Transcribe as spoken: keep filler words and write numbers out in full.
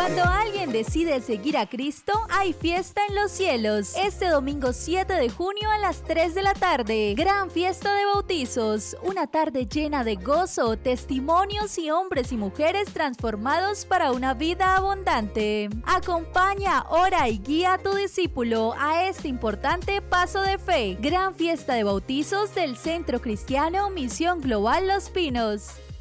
Cuando alguien decide seguir a Cristo, hay fiesta en los cielos. Este domingo siete de junio a las tres de la tarde, gran fiesta de bautizos. Una tarde llena de gozo, testimonios y hombres y mujeres transformados para una vida abundante. Acompaña, ora y guía a tu discípulo a este importante paso de fe. Gran fiesta de bautizos del Centro Cristiano Misión Global Los Pinos.